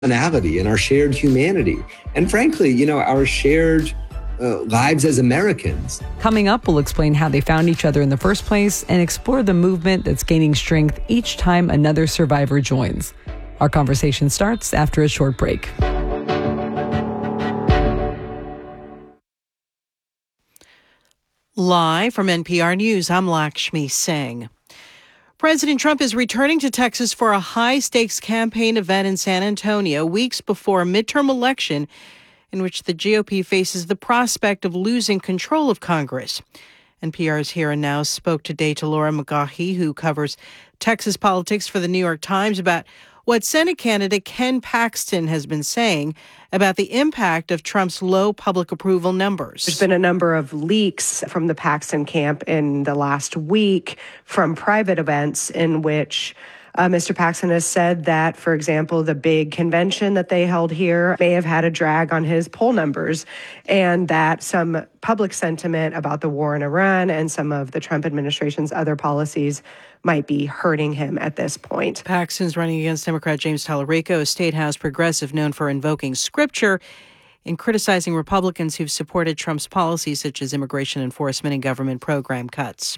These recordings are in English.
commonality and our shared humanity. And frankly, our shared lives as Americans. Coming up, we'll explain how they found each other in the first place and explore the movement that's gaining strength each time another survivor joins. Our conversation starts after a short break. Live from NPR News, I'm Lakshmi Singh. President Trump is returning to Texas for a high-stakes campaign event in San Antonio weeks before a midterm election in which the GOP faces the prospect of losing control of Congress. NPR's Here and Now spoke today to Laura McGahee, who covers Texas politics for the New York Times, about what Senate candidate Ken Paxton has been saying about the impact of Trump's low public approval numbers. There's been a number of leaks from the Paxton camp in the last week from private events in which Mr. Paxton has said that, for example, the big convention that they held here may have had a drag on his poll numbers, and that some public sentiment about the war in Iran and some of the Trump administration's other policies might be hurting him at this point. Paxton's running against Democrat James Talarico, a state house progressive known for invoking scripture in criticizing Republicans who've supported Trump's policies such as immigration enforcement and government program cuts.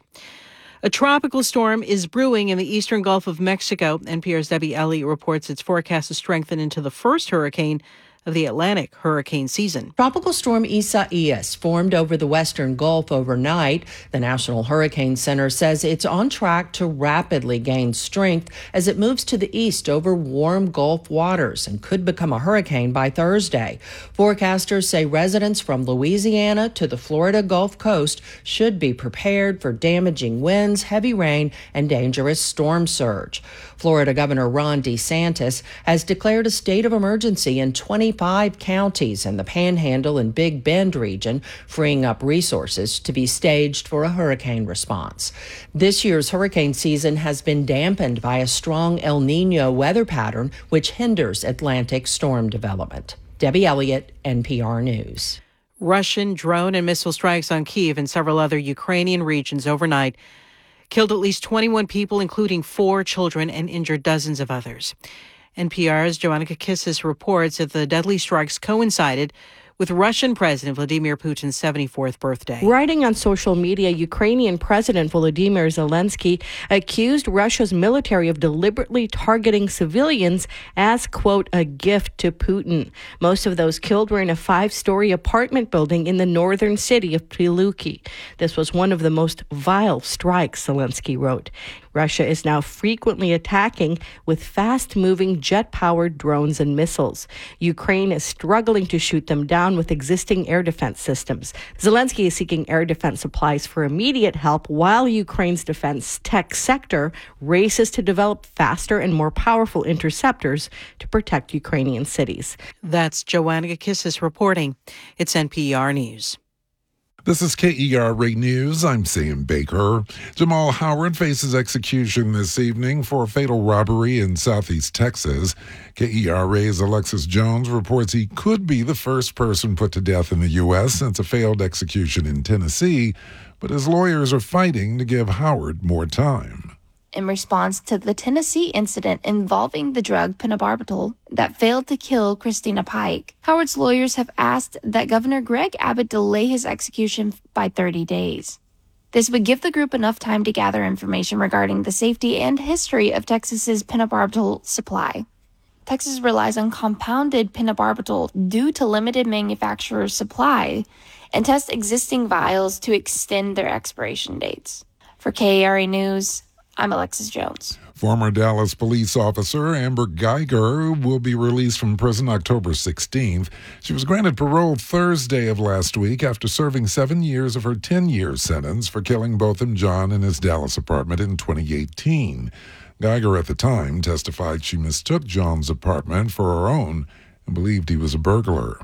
A tropical storm is brewing in the eastern Gulf of Mexico. NPR's Debbie Elliott reports its forecast to strengthen into the first hurricane of the Atlantic hurricane season. Tropical storm Isaias formed over the western Gulf overnight. The National Hurricane Center says it's on track to rapidly gain strength as it moves to the east over warm Gulf waters and could become a hurricane by Thursday. Forecasters say residents from Louisiana to the Florida Gulf Coast should be prepared for damaging winds, heavy rain, and dangerous storm surge. Florida Governor Ron DeSantis has declared a state of emergency in 25 counties in the Panhandle and Big Bend region, freeing up resources to be staged for a hurricane response. This year's hurricane season has been dampened by a strong El Niño weather pattern, which hinders Atlantic storm development. Debbie Elliott, NPR News. Russian drone and missile strikes on Kyiv and several other Ukrainian regions overnight killed at least 21 people, including 4 children, and injured dozens of others. NPR's Joanna Kakissis reports that the deadly strikes coincided with Russian President Vladimir Putin's 74th birthday. Writing on social media, Ukrainian President Volodymyr Zelensky accused Russia's military of deliberately targeting civilians as, quote, a gift to Putin. Most of those killed were in a 5-story apartment building in the northern city of Pryluki. This was one of the most vile strikes, Zelensky wrote. Russia is now frequently attacking with fast-moving jet-powered drones and missiles. Ukraine is struggling to shoot them down with existing air defense systems. Zelensky is seeking air defense supplies for immediate help while Ukraine's defense tech sector races to develop faster and more powerful interceptors to protect Ukrainian cities. That's Joanna Kakissis reporting. It's NPR News. This is KERA News. I'm Sam Baker. Jamal Howard faces execution this evening for a fatal robbery in southeast Texas. KERA's Alexis Jones reports he could be the first person put to death in the U.S. since a failed execution in Tennessee, but his lawyers are fighting to give Howard more time. In response to the Tennessee incident involving the drug pentobarbital that failed to kill Christina Pike, Howard's lawyers have asked that Governor Greg Abbott delay his execution by 30 days. This would give the group enough time to gather information regarding the safety and history of Texas's pentobarbital supply. Texas relies on compounded pentobarbital due to limited manufacturer supply and tests existing vials to extend their expiration dates. For KERA News, I'm Alexis Jones. Former Dallas police officer Amber Geiger will be released from prison October 16th. She was granted parole Thursday of last week after serving 7 years of her 10-year sentence for killing Botham Jean in his Dallas apartment in 2018. Geiger at the time testified she mistook John's apartment for her own and believed he was a burglar.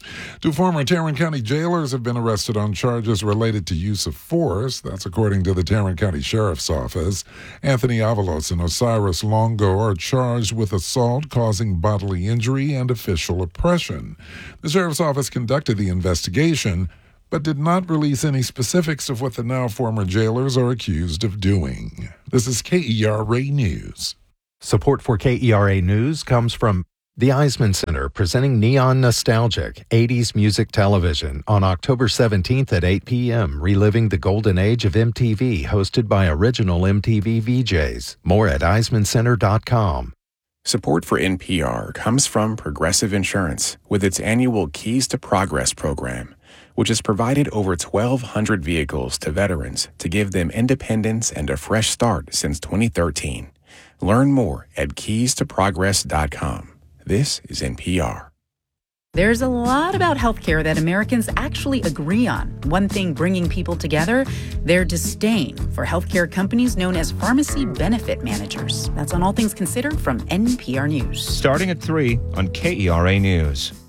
2 former Tarrant County jailers have been arrested on charges related to use of force. That's according to the Tarrant County Sheriff's Office. Anthony Avalos and Osiris Longo are charged with assault causing bodily injury and official oppression. The Sheriff's Office conducted the investigation, but did not release any specifics of what the now former jailers are accused of doing. This is KERA News. Support for KERA News comes from The Eisman Center presenting Neon Nostalgic, 80s Music Television on October 17th at 8 p.m., reliving the golden age of MTV, hosted by original MTV VJs. More at EismanCenter.com. Support for NPR comes from Progressive Insurance with its annual Keys to Progress program, which has provided over 1,200 vehicles to veterans to give them independence and a fresh start since 2013. Learn more at keystoprogress.com. This is NPR. There's a lot about healthcare that Americans actually agree on. One thing bringing people together, their disdain for healthcare companies known as pharmacy benefit managers. That's on All Things Considered from NPR News. Starting at 3 on KERA News.